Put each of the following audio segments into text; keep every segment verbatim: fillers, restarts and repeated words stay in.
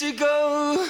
you go.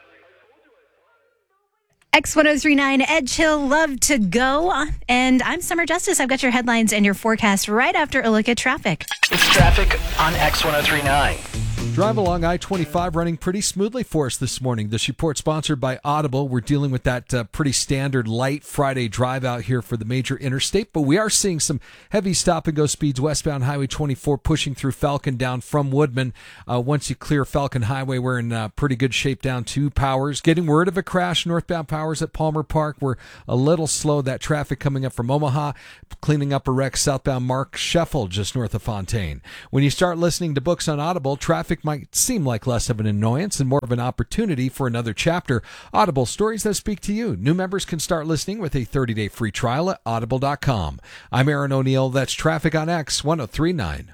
X one oh three point nine, Ed Chill, Love to Go. And I'm Summer Justice. I've got your headlines and your forecast right after a look at traffic. It's traffic on X one oh three point nine. Drive along I twenty-five running pretty smoothly for us this morning. This report sponsored by Audible. We're dealing with that uh, pretty standard light Friday drive out here for the major interstate, but we are seeing some heavy stop and go speeds westbound Highway twenty-four pushing through Falcon down from Woodman. Uh, once you clear Falcon Highway, we're in uh, pretty good shape down to Powers. Getting word of a crash northbound Powers at Palmer Park. We're a little slow. That traffic coming up from Omaha, cleaning up a wreck southbound Mark Sheffield just north of Fontaine. When you start listening to books on Audible, traffic might seem like less of an annoyance and more of an opportunity for another chapter. Audible, stories that speak to you. New members can start listening with a thirty-day free trial at audible dot com. I'm Aaron O'Neill. That's traffic on X one oh three point nine.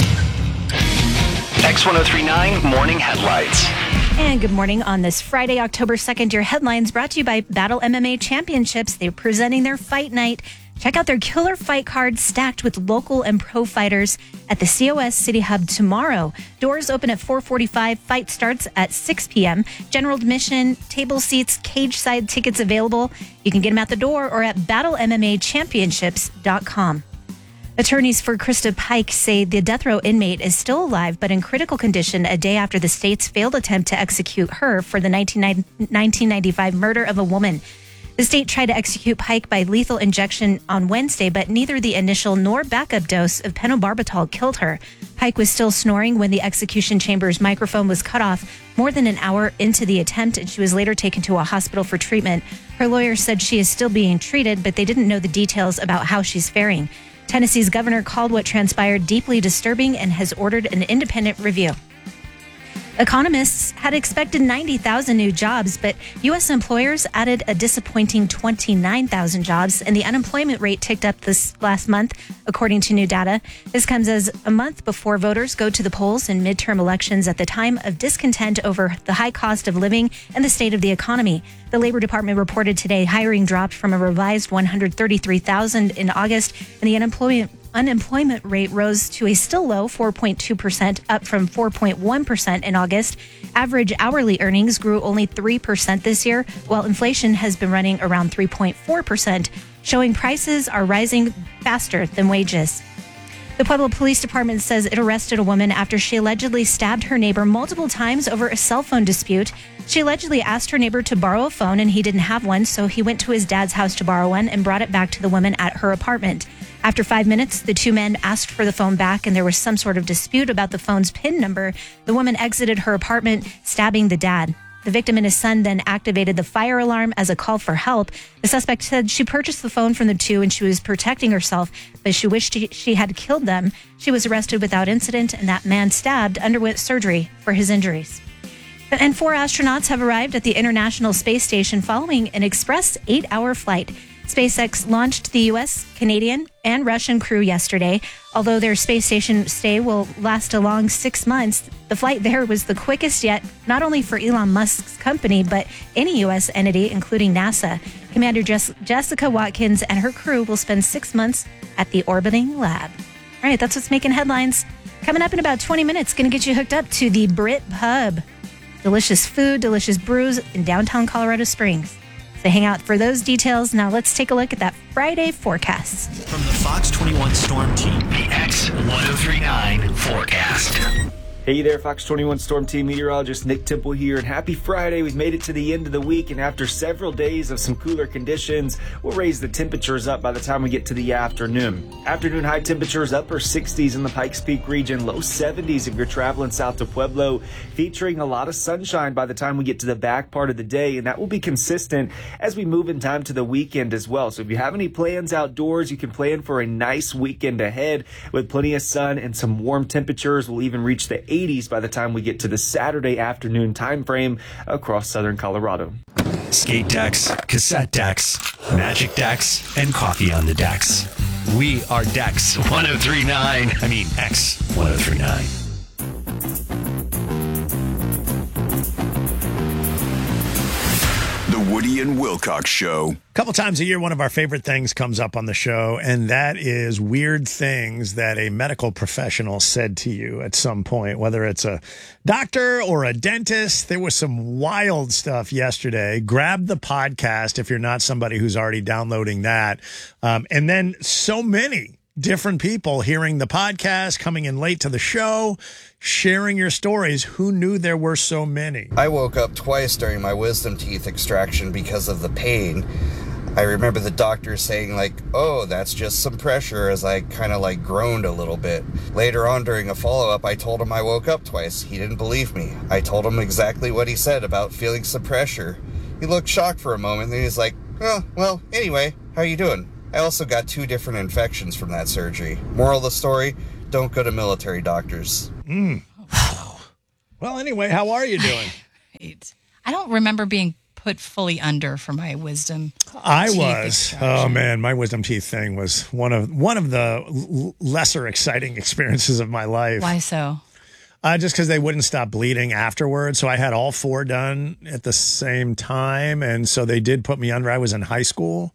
X one oh three point nine Morning Headlights. And good morning on this Friday, October second. Your headlines brought to you by Battle M M A Championships. They're presenting their fight night. Check out their killer fight cards stacked with local and pro fighters at the C O S City Hub tomorrow. Doors open at four forty-five. Fight starts at six p.m. General admission, table seats, cage side tickets available. You can get them at the door or at battle m m a championships dot com. Attorneys for Krista Pike say the death row inmate is still alive but in critical condition a day after the state's failed attempt to execute her for the nineteen ninety-five murder of a woman. The state tried to execute Pike by lethal injection on Wednesday, but neither the initial nor backup dose of pentobarbital killed her. Pike was still snoring when the execution chamber's microphone was cut off more than an hour into the attempt, and she was later taken to a hospital for treatment. Her lawyer said she is still being treated, but they didn't know the details about how she's faring. Tennessee's governor called what transpired deeply disturbing and has ordered an independent review. Economists had expected ninety thousand new jobs, but U S employers added a disappointing twenty-nine thousand jobs, and the unemployment rate ticked up this last month, according to new data. This comes as a month before voters go to the polls in midterm elections at the time of discontent over the high cost of living and the state of the economy. The Labor Department reported today hiring dropped from a revised one hundred thirty-three thousand in August, and the unemployment Unemployment rate rose to a still low four point two percent, up from four point one percent in August. Average hourly earnings grew only three percent this year, while inflation has been running around three point four percent, showing prices are rising faster than wages. The Pueblo Police Department says it arrested a woman after she allegedly stabbed her neighbor multiple times over a cell phone dispute. She allegedly asked her neighbor to borrow a phone, and he didn't have one, so he went to his dad's house to borrow one and brought it back to the woman at her apartment. After five minutes, the two men asked for the phone back, and there was some sort of dispute about the phone's PIN number. The woman exited her apartment, stabbing the dad. The victim and his son then activated the fire alarm as a call for help. The suspect said she purchased the phone from the two and she was protecting herself, but she wished she had killed them. She was arrested without incident, and that man stabbed underwent surgery for his injuries. And four astronauts have arrived at the International Space Station following an express eight-hour flight. SpaceX launched the U S, Canadian, and Russian crew yesterday. Although their space station stay will last a long six months, the flight there was the quickest yet, not only for Elon Musk's company, but any U S entity, including NASA. Commander Jess- Jessica Watkins and her crew will spend six months at the orbiting lab. All right, that's what's making headlines. Coming up in about twenty minutes, going to get you hooked up to the Brit Pub. Delicious food, delicious brews in downtown Colorado Springs. So hang out for those details. Now let's take a look at that Friday forecast. From the Fox twenty-one Storm Team, The X one oh three point nine Forecast. Hey there, Fox twenty-one Storm Team meteorologist Nick Temple here, and happy Friday. We've made it to the end of the week, and after several days of some cooler conditions, we'll raise the temperatures up by the time we get to the afternoon. Afternoon high temperatures, upper sixties in the Pikes Peak region, low seventies if you're traveling south to Pueblo, featuring a lot of sunshine by the time we get to the back part of the day, and that will be consistent as we move in time to the weekend as well. So if you have any plans outdoors, you can plan for a nice weekend ahead with plenty of sun and some warm temperatures. We'll even reach the eighties by the time we get to the Saturday afternoon time frame across southern Colorado. skate decks, cassette decks, magic decks, and coffee on the decks. We are Dex one oh three point nine. I mean X one oh three point nine. The Woody and Wilcox Show. A couple times a year, one of our favorite things comes up on the show, and that is weird things that a medical professional said to you at some point, whether it's a doctor or a dentist. There was some wild stuff yesterday. Grab the podcast if you're not somebody who's already downloading that. Um, and then so many different people hearing the podcast, coming in late to the show, sharing your stories. Who knew there were so many? I woke up twice during my wisdom teeth extraction because of the pain. I remember the doctor saying like, oh, that's just some pressure, as I kind of like groaned a little bit. Later on during a follow-up, I told him I woke up twice. He didn't believe me. I told him exactly what he said about feeling some pressure. He looked shocked for a moment, then he's like, oh, well, anyway, how are you doing? I also got two different infections from that surgery. Moral of the story, don't go to military doctors. Mm. Well, anyway, how are you doing? Right. I don't remember being put fully under for my wisdom. I teeth was. extraction. Oh man, my wisdom teeth thing was one of one of the l- lesser exciting experiences of my life. Why so? Uh, just because they wouldn't stop bleeding afterwards. So I had all four done at the same time, and so they did put me under. I was in high school.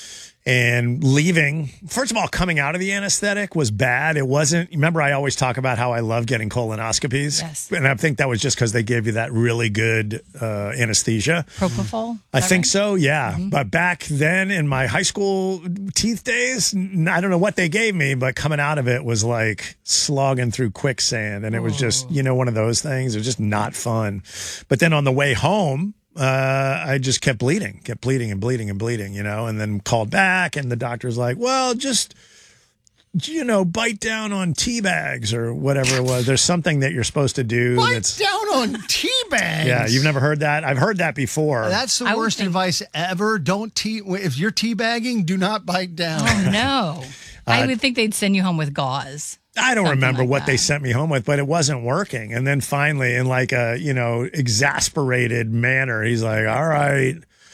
And leaving, first of all, coming out of the anesthetic was bad. It wasn't, remember I always talk about how I love getting colonoscopies? Yes. And I think that was just because they gave you that really good uh, anesthesia. Propofol? I think right? so, yeah. Mm-hmm. But back then in my high school teeth days, I don't know what they gave me, but coming out of it was like slogging through quicksand. And it was just, you know, one of those things. It was just not fun. But then on the way home, Uh, I just kept bleeding, kept bleeding and bleeding and bleeding, you know, and then called back and the doctor's like, well, just, you know, bite down on tea bags or whatever it was. There's something that you're supposed to do. Bite that's, down on tea bags. Yeah, you've never heard that? I've heard that before. That's the I would worst think- advice ever. Don't tea. If you're teabagging, do not bite down. Oh, no. I would think they'd send you home with gauze. I don't Something remember like what that. they sent me home with, but it wasn't working. And then finally, in like a, you know, exasperated manner, he's like, all right,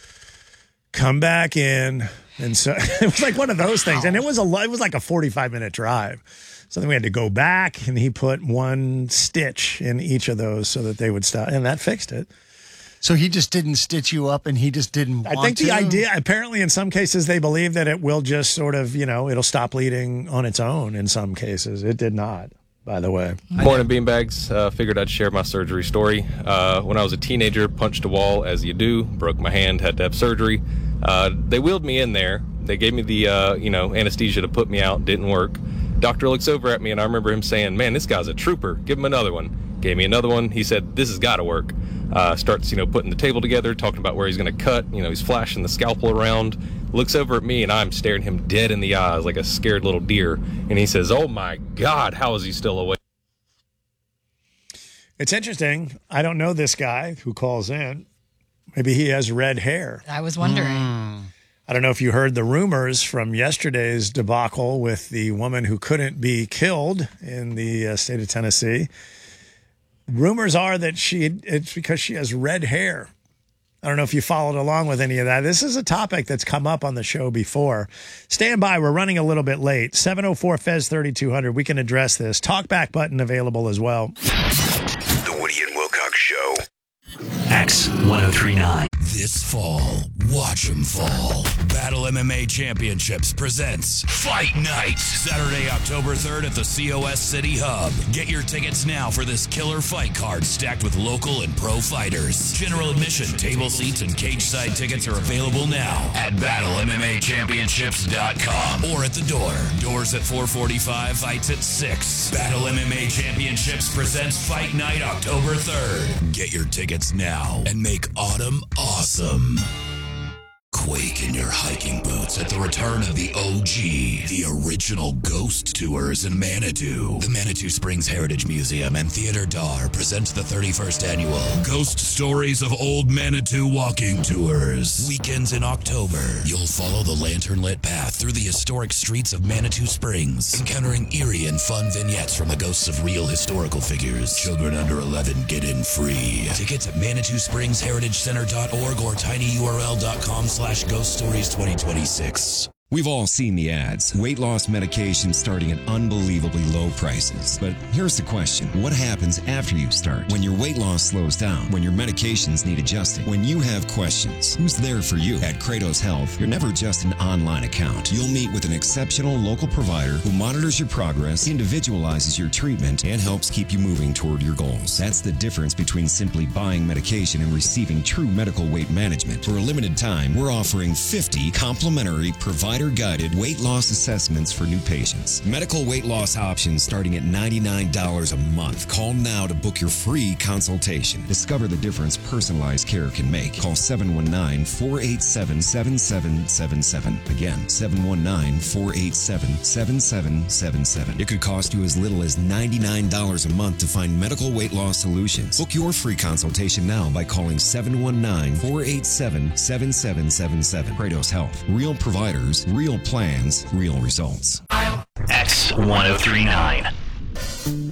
come back in. And so it was like one of those things. And it was a, it was like a forty-five minute drive. So then we had to go back and he put one stitch in each of those so that they would stop. And that fixed it. So he just didn't stitch you up and he just didn't want I think the to? idea, apparently in some cases, they believe that it will just sort of, you know, it'll stop bleeding on its own in some cases. It did not, by the way. Morning, beanbags. Uh, figured I'd share my surgery story. Uh, when I was a teenager, punched a wall as you do, broke my hand, had to have surgery. Uh, they wheeled me in there. They gave me the, uh, you know, anesthesia to put me out. Didn't work. Doctor looks over at me and I remember him saying, man, this guy's a trooper. Give him another one. Gave me another one. He said, this has got to work. Uh, starts, you know, putting the table together, talking about where he's going to cut. You know, he's flashing the scalpel around, looks over at me, and I'm staring him dead in the eyes like a scared little deer. And he says, oh, my God, how is he still awake? It's interesting. I don't know this guy who calls in. Maybe he has red hair. I was wondering. Mm. I don't know if you heard the rumors from yesterday's debacle with the woman who couldn't be killed in the uh, state of Tennessee. Rumors are that she it's because she has red hair. I don't know if you followed along with any of that. This is a topic that's come up on the show before. Stand by. We're running a little bit late. seven oh four F E Z thirty-two hundred. We can address this. Talkback button available as well. The Woody and Wilcox Show. X one oh three nine. This fall, watch 'em fall. Battle M M A Championships presents Fight Night. Saturday, October third at the C O S City Hub. Get your tickets now for this killer fight card stacked with local and pro fighters. General admission, table seats, and cage side tickets are available now at battle M M A championships dot com or at the door. Doors at four forty-five, fights at six. Battle M M A Championships presents Fight Night October third. Get your tickets now and make autumn awesome. Quake in your hiking boots at the return of the O G, the original ghost tours in Manitou. The Manitou Springs Heritage Museum and Theater Dar presents the thirty-first annual Ghost Stories of Old Manitou Walking Tours. Weekends in October, you'll follow the lantern-lit path through the historic streets of Manitou Springs, encountering eerie and fun vignettes from the ghosts of real historical figures. Children under eleven get in free. Tickets at manitou springs heritage center dot org or tinyurl dot com slash ghost stories twenty twenty-six. We've all seen the ads. Weight loss medication starting at unbelievably low prices. But here's the question. What happens after you start? When your weight loss slows down? When your medications need adjusting? When you have questions? Who's there for you? At Kratos Health, you're never just an online account. You'll meet with an exceptional local provider who monitors your progress, individualizes your treatment, and helps keep you moving toward your goals. That's the difference between simply buying medication and receiving true medical weight management. For a limited time, we're offering fifty complimentary provider-guided weight loss assessments for new patients. Medical weight loss options starting at ninety-nine dollars a month. Call now to book your free consultation. Discover the difference personalized care can make. Call seven one nine, four eight seven, seven seven seven seven. Again, seven one nine, four eight seven, seven seven seven seven. It could cost you as little as ninety-nine dollars a month to find medical weight loss solutions. Book your free consultation now by calling seven one nine, four eight seven, seven seven seven seven. Kratos Health. Real providers, real plans, real results. X ten thirty-nine.